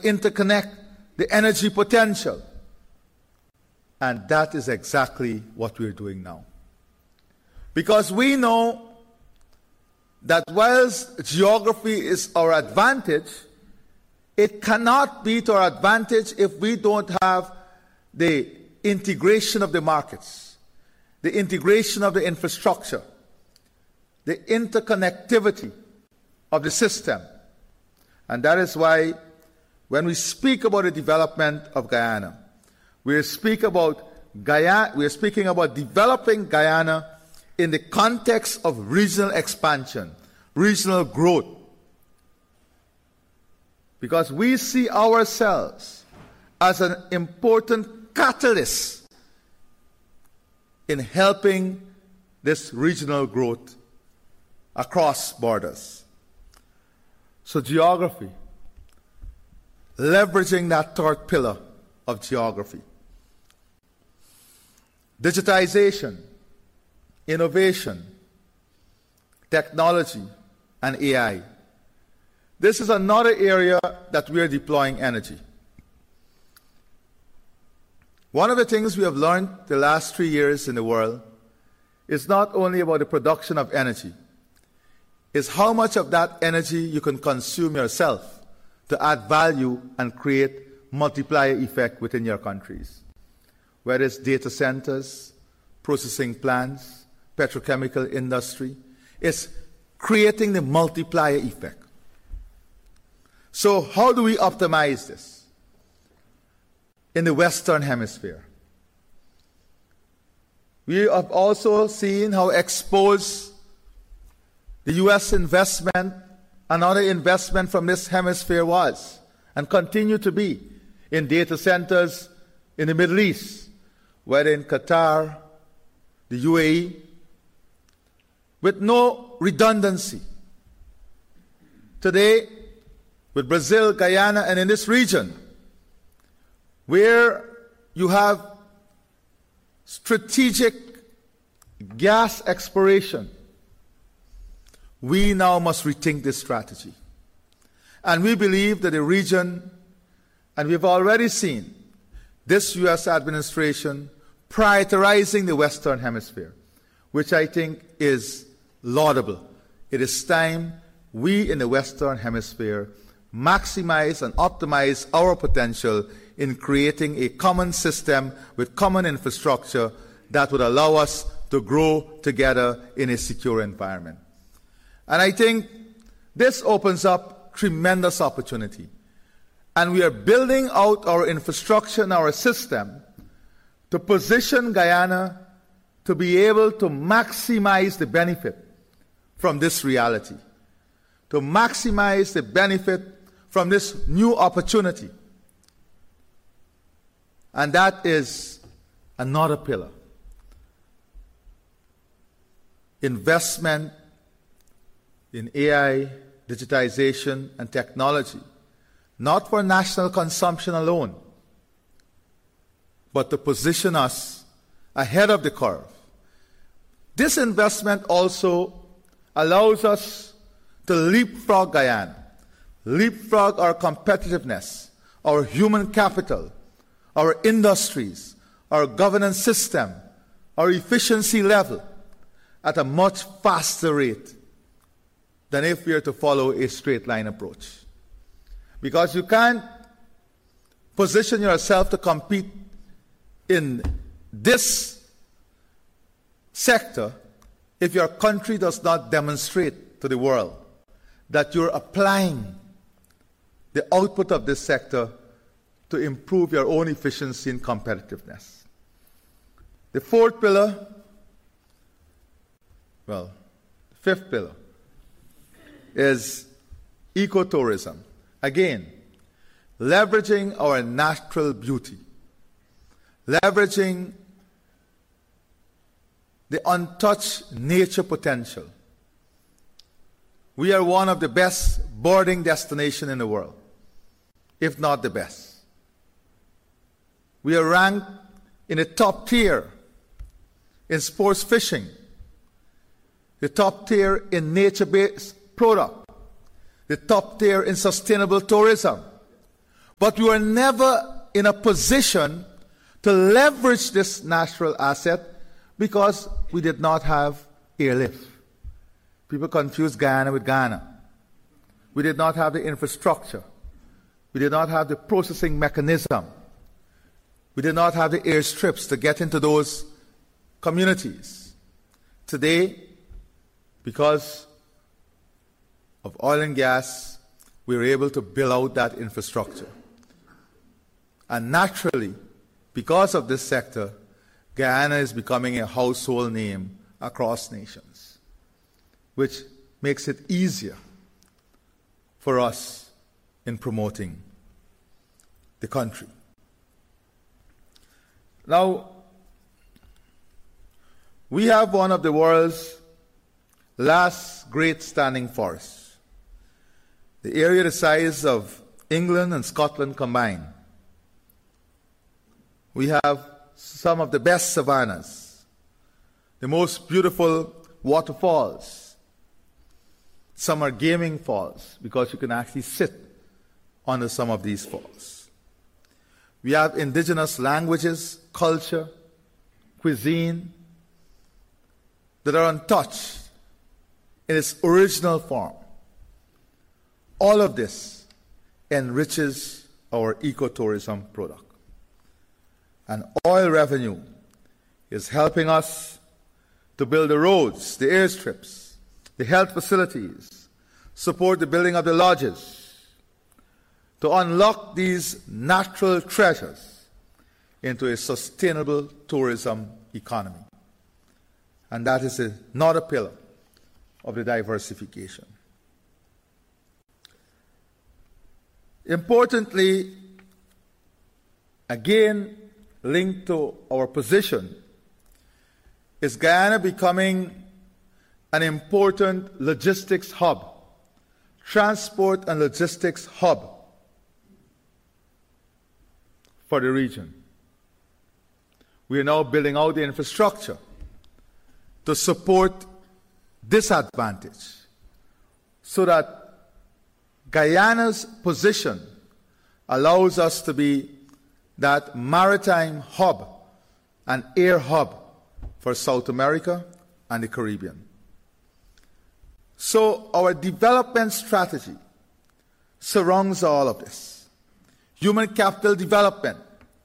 interconnect the energy potential. And that is exactly what we're doing now. Because we know that whilst geography is our advantage, it cannot be to our advantage if we don't have the integration of the markets, the integration of the infrastructure, the interconnectivity of the system. And that is why when we speak about the development of Guyana, we are speaking about developing Guyana in the context of regional expansion, regional growth. Because we see ourselves as an important catalyst in helping this regional growth across borders. So geography, leveraging that third pillar of geography. Digitization, innovation, technology, and AI. This is another area that we are deploying energy. One of the things we have learned the last 3 years in the world is not only about the production of energy, it's how much of that energy you can consume yourself to add value and create multiplier effect within your countries. Whether it's data centers, processing plants, petrochemical industry, it's creating the multiplier effect. So how do we optimize this in the Western Hemisphere? We have also seen how exposed the U.S. investment and other investment from this hemisphere was and continue to be in data centers in the Middle East, whether in Qatar, the UAE, with no redundancy. Today, with Brazil, Guyana, and in this region, where you have strategic gas exploration, we now must rethink this strategy. And we believe that the region, and we've already seen this U.S. administration prioritizing the Western Hemisphere, which I think is laudable. It is time we in the Western Hemisphere maximize and optimize our potential in creating a common system with common infrastructure that would allow us to grow together in a secure environment. And I think this opens up tremendous opportunity. And we are building out our infrastructure and our system to position Guyana to be able to maximize the benefit from this reality, to maximize the benefit from this new opportunity. And that is another pillar. Investment in AI, digitization, and technology, not for national consumption alone, but to position us ahead of the curve. This investment also allows us to leapfrog Guyana, leapfrog our competitiveness, our human capital, our industries, our governance system, our efficiency level at a much faster rate than if we are to follow a straight line approach. Because you can't position yourself to compete in this sector if your country does not demonstrate to the world that you're applying the output of this sector to improve your own efficiency and competitiveness. The fourth pillar, the fifth pillar, is ecotourism. Again, leveraging our natural beauty, leveraging the untouched nature potential. We are one of the best boarding destinations in the world, if not the best. We are ranked in the top tier in sports fishing, the top tier in nature-based product, the top tier in sustainable tourism. But we were never in a position to leverage this natural asset because we did not have airlift. People confuse Guyana with Ghana. We did not have the infrastructure. We did not have the processing mechanism. We did not have the airstrips to get into those communities. Today, because of oil and gas, we were able to build out that infrastructure. And naturally, because of this sector, Guyana is becoming a household name across nations, which makes it easier for us in promoting the country. Now, we have one of the world's last great standing forests. The area the size of England and Scotland combined. We have some of the best savannas, the most beautiful waterfalls. Some are gaming falls because you can actually sit under some of these falls. We have indigenous languages, culture, cuisine that are untouched in its original form. All of this enriches our ecotourism product. And oil revenue is helping us to build the roads, the airstrips, the health facilities, support the building of the lodges, to unlock these natural treasures into a sustainable tourism economy. And that is another pillar of the diversification. Importantly, again, linked to our position, is Guyana becoming an important logistics hub, transport and logistics hub for the region. We are now building out the infrastructure to support this advantage so that Guyana's position allows us to be that maritime hub and air hub for South America and the Caribbean. So our development strategy surrounds all of this. Human capital development,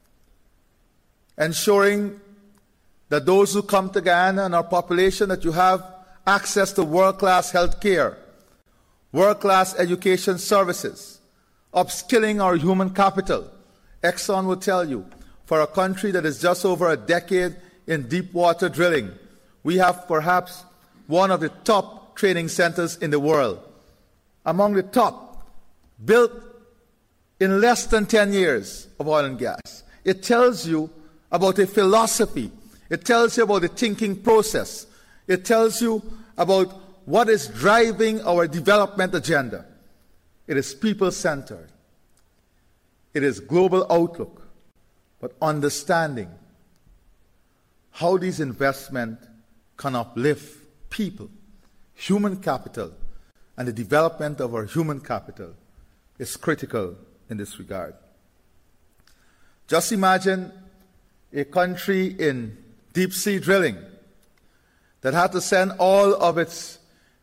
ensuring that those who come to Guyana and our population, that you have access to world-class health care, world-class education services, upskilling our human capital. Exxon will tell you, for a country that is just over a decade in deep water drilling, we have perhaps one of the top training centers in the world. Among the top, built in less than 10 years of oil and gas. It tells you about a philosophy. It tells you about the thinking process. It tells you about what is driving our development agenda. It is people-centered. It is global outlook, but understanding how these investments can uplift people, human capital, and the development of our human capital is critical in this regard. Just imagine a country in deep sea drilling that had to send all of its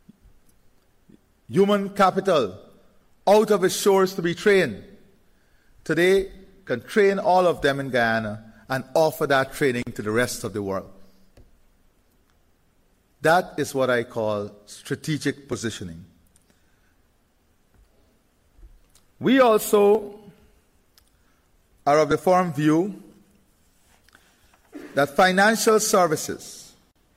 human capital out of its shores to be trained. Today, can train all of them in Guyana and offer that training to the rest of the world. That is what I call strategic positioning. We also are of the firm view that financial services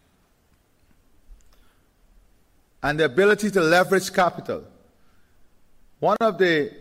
and the ability to leverage capital, one of the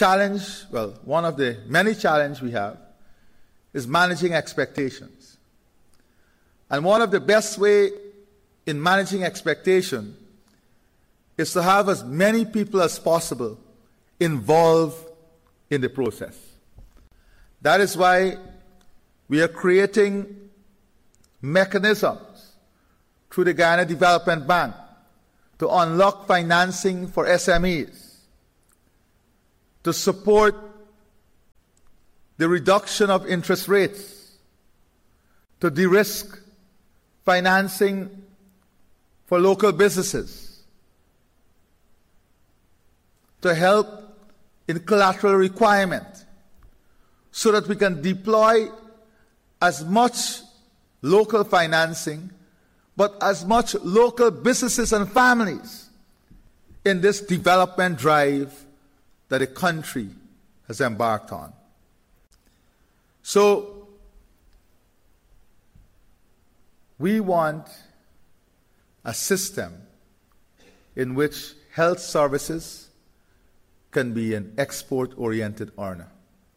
many challenges we have is managing expectations. And one of the best ways in managing expectation is to have as many people as possible involved in the process. That is why we are creating mechanisms through the Guyana Development Bank to unlock financing for SMEs, to support the reduction of interest rates, to de-risk financing for local businesses, to help in collateral requirement, so that we can deploy as much local financing, but as much local businesses and families in this development drive that the country has embarked on. So, we want a system in which health services can be an export-oriented earner.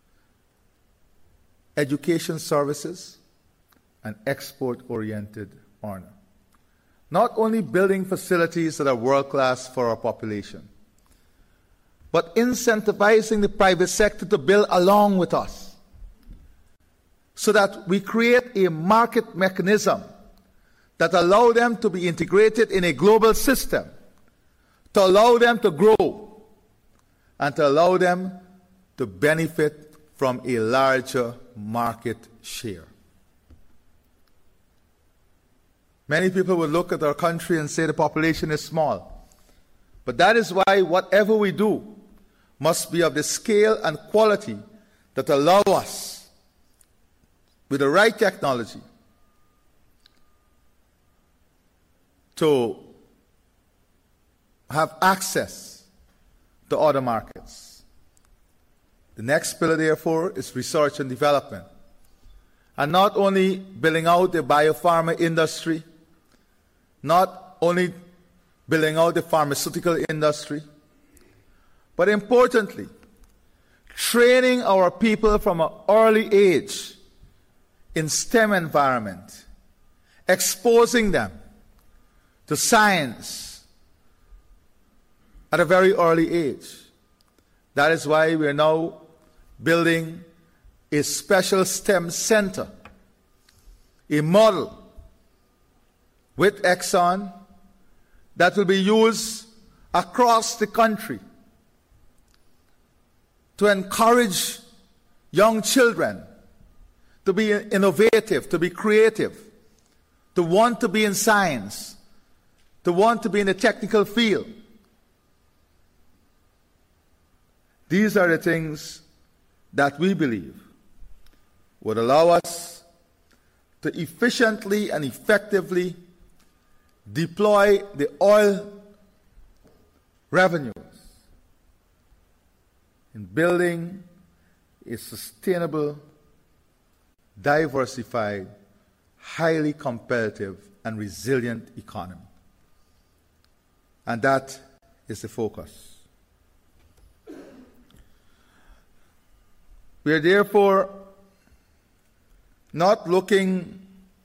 Education services, an export-oriented earner. Not only building facilities that are world-class for our population, but incentivizing the private sector to build along with us, so that we create a market mechanism that allow them to be integrated in a global system, to allow them to grow, and to allow them to benefit from a larger market share. Many people would look at our country and say the population is small. But that is why whatever we do must be of the scale and quality that allow us, with the right technology, to have access to other markets. The next pillar, therefore, is research and development. And not only building out the biopharma industry, not only building out the pharmaceutical industry, but importantly, training our people from an early age in STEM environment, exposing them to science at a very early age. That is why we are now building a special STEM center, a model with Exxon that will be used across the country to encourage young children to be innovative, to be creative, to want to be in science, to want to be in the technical field. These are the things that we believe would allow us to efficiently and effectively deploy the oil revenues in building a sustainable, diversified, highly competitive, and resilient economy. And that is the focus. We are therefore not looking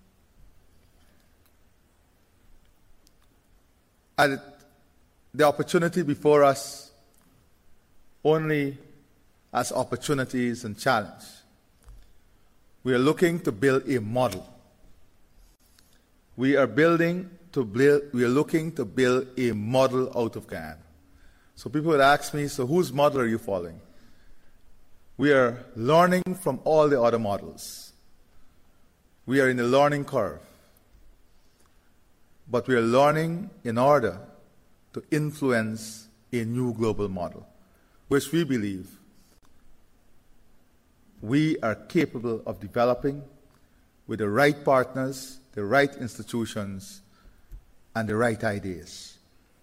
at the opportunity before us only as opportunities and challenge. We are looking to build a model. We are looking to build a model out of Guyana. So people would ask me, so whose model are you following? We are learning from all the other models. We are in the learning curve. But we are learning in order to influence a new global model, which we believe we are capable of developing with the right partners, the right institutions, and the right ideas.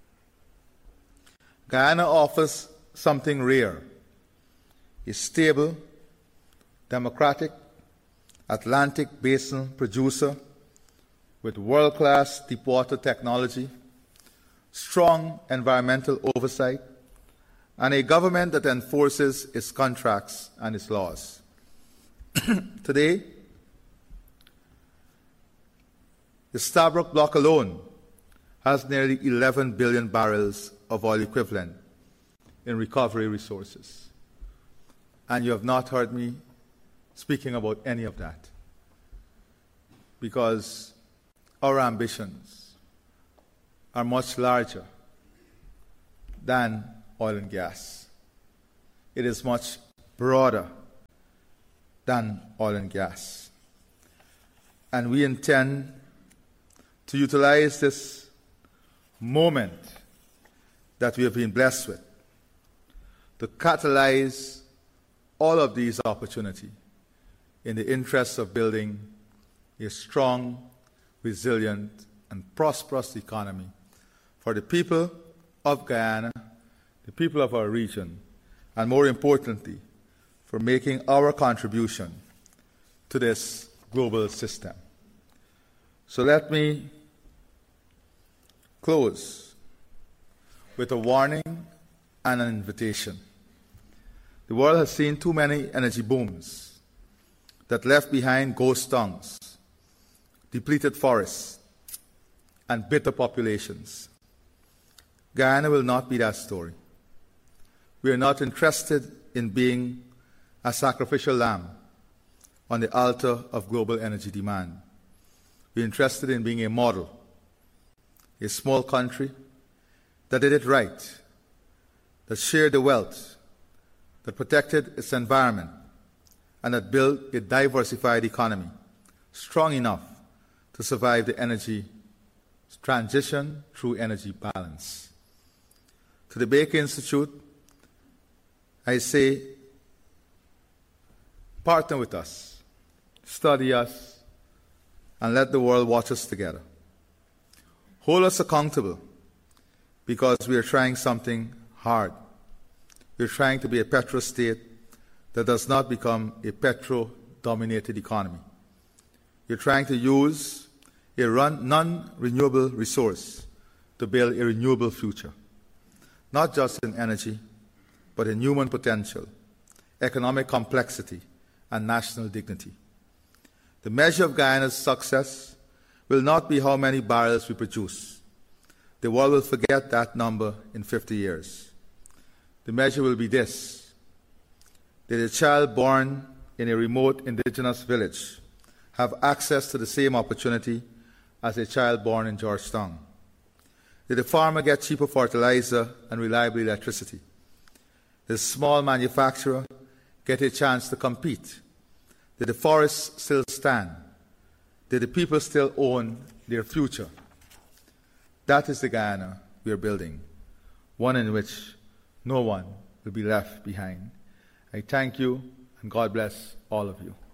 Guyana offers something rare: a stable, democratic, Atlantic basin producer with world-class deepwater technology, strong environmental oversight, and a government that enforces its contracts and its laws. Today, the Stabroek Block alone has nearly 11 billion barrels of oil equivalent in recovery resources. And you have not heard me speaking about any of that, because our ambitions are much larger than oil and gas. It is much broader than oil and gas. And we intend to utilize this moment that we have been blessed with to catalyze all of these opportunities in the interest of building a strong, resilient, and prosperous economy for the people of Guyana, the people of our region, and more importantly, for making our contribution to this global system. So let me close with a warning and an invitation. The world has seen too many energy booms that left behind ghost towns, depleted forests, and bitter populations. Guyana will not be that story. We are not interested in being a sacrificial lamb on the altar of global energy demand. We're interested in being a model, a small country that did it right, that shared the wealth, that protected its environment, and that built a diversified economy strong enough to survive the energy transition through energy balance. To the Baker Institute, I say, partner with us, study us, and let the world watch us together. Hold us accountable because we are trying something hard. We're trying to be a petro-state that does not become a petro-dominated economy. You're trying to use a non-renewable resource to build a renewable future, not just in energy, but in human potential, economic complexity, and national dignity. The measure of Guyana's success will not be how many barrels we produce. The world will forget that number in 50 years. The measure will be this: did a child born in a remote indigenous village have access to the same opportunity as a child born in Georgetown? Did the farmer get cheaper fertilizer and reliable electricity? Did the small manufacturer get a chance to compete? Did the forests still stand? Did the people still own their future? That is the Guyana we are building, one in which no one will be left behind. I thank you, and God bless all of you.